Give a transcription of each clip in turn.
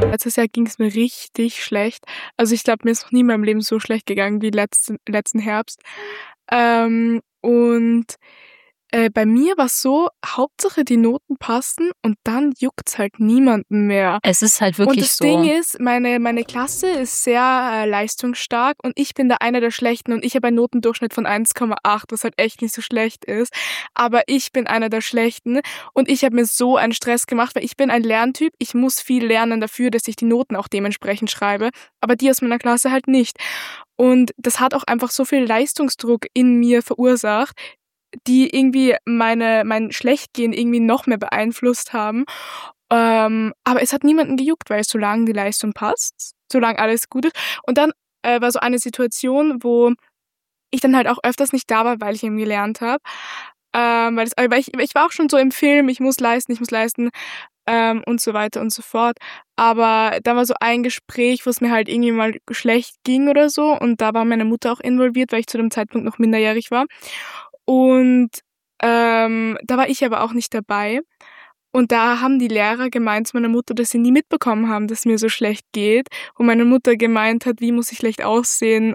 letztes Jahr ging es mir richtig schlecht. Also ich glaube, mir ist noch nie in meinem Leben so schlecht gegangen wie letzten Herbst. Und bei mir war es so, Hauptsache die Noten passen und dann juckt's halt niemanden mehr. Es ist halt Und wirklich das so. Ding ist, meine Klasse ist sehr leistungsstark und ich bin da einer der Schlechten und ich habe einen Notendurchschnitt von 1,8, was halt echt nicht so schlecht ist. Aber ich bin einer der Schlechten und ich habe mir so einen Stress gemacht, weil ich bin ein Lerntyp. Ich muss viel lernen dafür, dass ich die Noten auch dementsprechend schreibe, aber die aus meiner Klasse halt nicht. Und das hat auch einfach so viel Leistungsdruck in mir verursacht, die irgendwie mein Schlechtgehen irgendwie noch mehr beeinflusst haben. Aber es hat niemanden gejuckt, weil solange die Leistung passt, solange alles gut ist. Und dann war so eine Situation, wo ich dann halt auch öfters nicht da war, weil ich eben gelernt habe. Weil ich war auch schon so im Film, ich muss leisten, und so weiter und so fort. Aber da war so ein Gespräch, wo es mir halt irgendwie mal schlecht ging oder so. Und da war meine Mutter auch involviert, weil ich zu dem Zeitpunkt noch minderjährig war. Und da war ich aber auch nicht dabei. Und da haben die Lehrer gemeint zu meiner Mutter, dass sie nie mitbekommen haben, dass es mir so schlecht geht. Und meine Mutter gemeint hat, wie muss ich schlecht aussehen,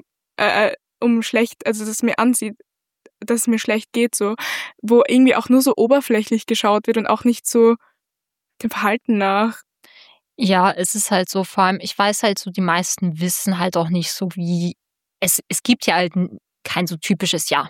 um schlecht, also dass es mir ansieht, dass es mir schlecht geht, so. Wo irgendwie auch nur so oberflächlich geschaut wird und auch nicht so dem Verhalten nach. Ja, es ist halt so, vor allem, ich weiß halt so, die meisten wissen halt auch nicht so, wie, es gibt ja halt kein so typisches, ja,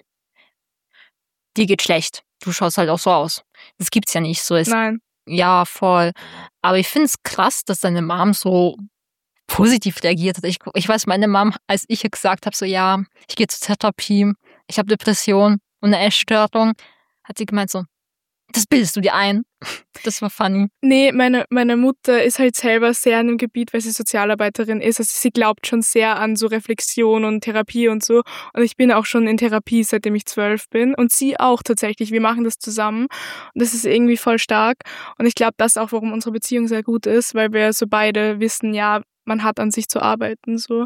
dir geht schlecht, du schaust halt auch so aus. Das gibt's ja nicht so. Nein. Ja, voll. Aber ich finde es krass, dass deine Mom so positiv reagiert hat. Ich weiß, meine Mom, als ich ihr gesagt habe, so, ja, ich gehe zur Therapie, ich habe Depression und eine Essstörung, hat sie gemeint so, das bildest du dir ein. Das war funny. Nee, meine Mutter ist halt selber sehr in dem Gebiet, weil sie Sozialarbeiterin ist. Also sie glaubt schon sehr an so Reflexion und Therapie und so. Und ich bin auch schon in Therapie, seitdem ich 12 bin. Und sie auch tatsächlich. Wir machen das zusammen. Und das ist irgendwie voll stark. Und ich glaube, das ist auch, warum unsere Beziehung sehr gut ist, weil wir so beide wissen, ja, man hat an sich zu arbeiten, so.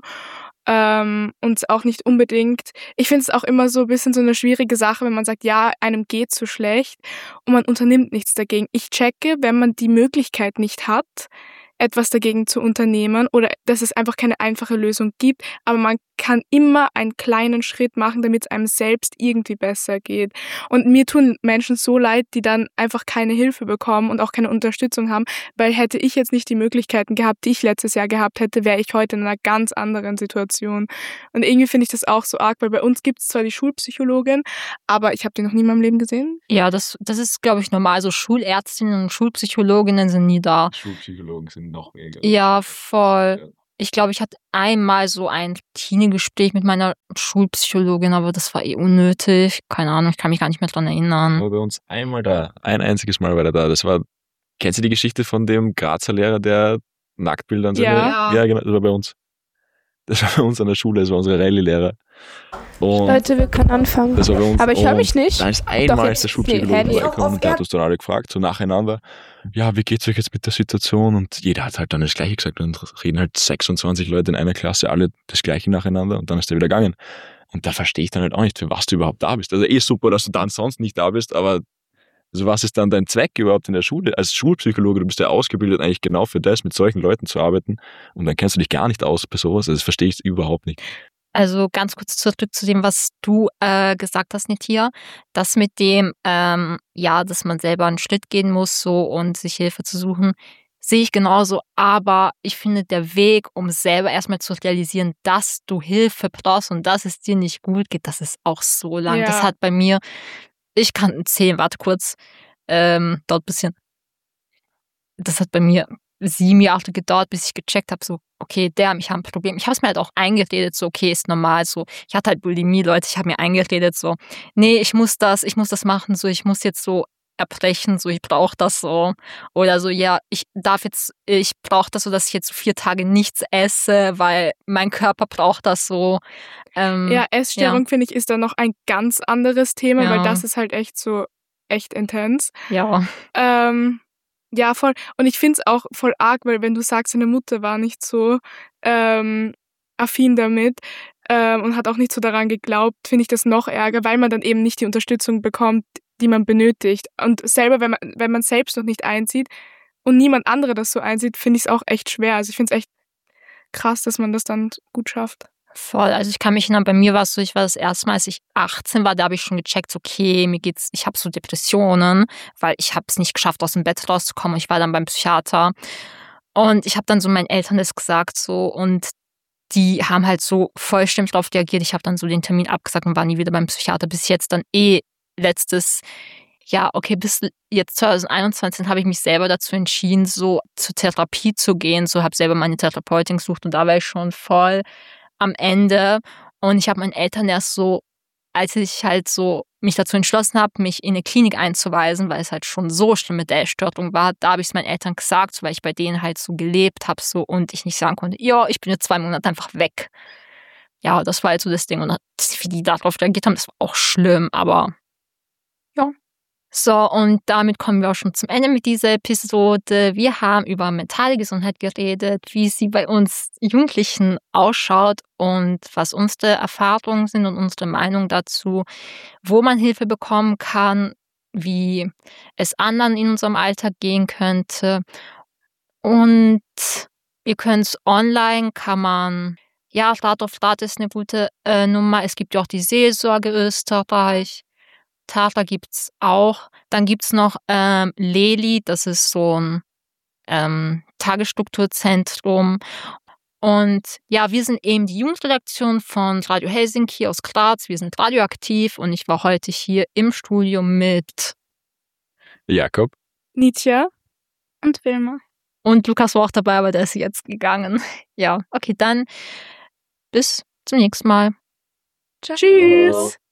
Und auch nicht unbedingt. Ich finde es auch immer so ein bisschen so eine schwierige Sache, wenn man sagt, ja, einem geht so schlecht und man unternimmt nichts dagegen. Ich checke, wenn man die Möglichkeit nicht hat, etwas dagegen zu unternehmen oder dass es einfach keine einfache Lösung gibt, aber man kann immer einen kleinen Schritt machen, damit es einem selbst irgendwie besser geht. Und mir tun Menschen so leid, die dann einfach keine Hilfe bekommen und auch keine Unterstützung haben, weil hätte ich jetzt nicht die Möglichkeiten gehabt, die ich letztes Jahr gehabt hätte, wäre ich heute in einer ganz anderen Situation. Und irgendwie finde ich das auch so arg, weil bei uns gibt es zwar die Schulpsychologin, aber ich habe die noch nie in meinem Leben gesehen. Ja, das ist, glaube ich, normal. So Schulärztinnen und Schulpsychologinnen sind nie da. Schulpsychologen sind noch weniger. Ja, voll. Ich glaube, ich hatte einmal so ein Routine-Gespräch mit meiner Schulpsychologin, aber das war unnötig. Keine Ahnung, ich kann mich gar nicht mehr dran erinnern. Aber bei uns einmal da, ein einziges Mal war er da. Das war, kennst du die Geschichte von dem Grazer Lehrer, der Nacktbilder an seine... Ja. Ja, genau, das war bei uns. Das war bei uns an der Schule, das war unsere Rallye-Lehrer. Und Leute, wir können anfangen. das war bei uns. Aber ich höre mich Und nicht. Da ist einmal jetzt- der Schulpsychologe nee, vorbeigekommen und der hat uns dann alle gefragt, so nacheinander, ja, wie geht's euch jetzt mit der Situation? Und jeder hat halt dann das Gleiche gesagt und reden halt 26 Leute in einer Klasse, alle das Gleiche nacheinander und dann ist er wieder gegangen. Und da verstehe ich dann halt auch nicht, für was du überhaupt da bist. Also super, dass du dann sonst nicht da bist, aber also was ist dann dein Zweck überhaupt in der Schule? Als Schulpsychologe, du bist ja ausgebildet eigentlich genau für das, mit solchen Leuten zu arbeiten und dann kennst du dich gar nicht aus bei sowas. Also das verstehe ich überhaupt nicht. Also ganz kurz zurück zu dem, was du gesagt hast, Nithya. Das mit dem, ja, dass man selber einen Schritt gehen muss so und sich Hilfe zu suchen, sehe ich genauso. Aber ich finde, der Weg, um selber erstmal zu realisieren, dass du Hilfe brauchst und dass es dir nicht gut geht, das ist auch so lang. Ja. Das hat bei mir, ich kann zählen, warte kurz, dauert ein bisschen. Das hat bei mir 7 Jahre gedauert, bis ich gecheckt habe, so, okay, ich habe ein Problem. Ich habe es mir halt auch eingeredet, so, okay, ist normal, so. Ich hatte halt Bulimie, Leute, ich habe mir eingeredet, so, nee, ich muss das machen, so, ich muss jetzt so erbrechen, so, ich brauche das so. Oder so, ja, ich brauche das so, dass ich jetzt so 4 Tage nichts esse, weil mein Körper braucht das so. Ja, Essstörung, finde ich, ist dann noch ein ganz anderes Thema, Ja. weil das ist halt echt intens. Ja. Ja, voll. Und ich finde es auch voll arg, weil wenn du sagst, deine Mutter war nicht so affin damit und hat auch nicht so daran geglaubt, finde ich das noch ärger, weil man dann eben nicht die Unterstützung bekommt, die man benötigt. Und selber, wenn man selbst noch nicht einzieht und niemand anderer das so einsieht, finde ich es auch echt schwer. Also ich finde es echt krass, dass man das dann gut schafft. Voll, also ich kann mich erinnern, bei mir war es so, ich war das erste Mal, als ich 18 war, da habe ich schon gecheckt, okay, ich habe so Depressionen, weil ich habe es nicht geschafft, aus dem Bett rauszukommen. Ich war dann beim Psychiater und ich habe dann so meinen Eltern das gesagt so und die haben halt so vollständig darauf reagiert. Ich habe dann so den Termin abgesagt und war nie wieder beim Psychiater, bis jetzt dann letztes Jahr, okay, bis jetzt 2021 habe ich mich selber dazu entschieden, so zur Therapie zu gehen, so habe selber meine Therapeutin gesucht und da war ich schon voll am Ende und ich habe meinen Eltern erst so, als ich halt so mich dazu entschlossen habe, mich in eine Klinik einzuweisen, weil es halt schon so schlimm mit der Essstörung war, da habe ich es meinen Eltern gesagt, so, weil ich bei denen halt so gelebt habe so und ich nicht sagen konnte, ja, ich bin jetzt 2 Monate einfach weg. Ja, das war halt so das Ding und wie die darauf reagiert haben, das war auch schlimm, aber ja. So, und damit kommen wir auch schon zum Ende mit dieser Episode. Wir haben über mentale Gesundheit geredet, wie sie bei uns Jugendlichen ausschaut und was unsere Erfahrungen sind und unsere Meinung dazu, wo man Hilfe bekommen kann, wie es anderen in unserem Alltag gehen könnte. Und ihr könnt online, kann man, ja, Rat auf Rat ist eine gute Nummer. Es gibt ja auch die Seelsorge Österreich. Tafel gibt's auch. Dann gibt's noch Leli, das ist so ein Tagesstrukturzentrum. Und ja, wir sind eben die Jugendredaktion von Radio Helsinki aus Graz. Wir sind radioaktiv und ich war heute hier im Studio mit Jakob. Nitya und Wilma. Und Lukas war auch dabei, aber der ist jetzt gegangen. Ja, okay, dann bis zum nächsten Mal. Tschüss.